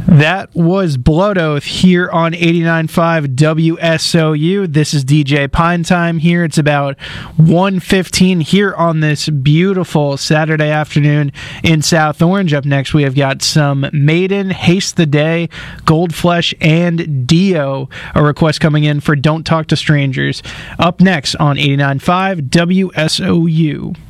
That was Blood Oath here on 89.5 WSOU. This is DJ Pine Time here. It's about 1:15 here on this beautiful Saturday afternoon in South Orange. Up next, we have got some Maiden, Haste the Day, Goldflesh, and Dio. A request coming in for Don't Talk to Strangers. Up next on 89.5 WSOU.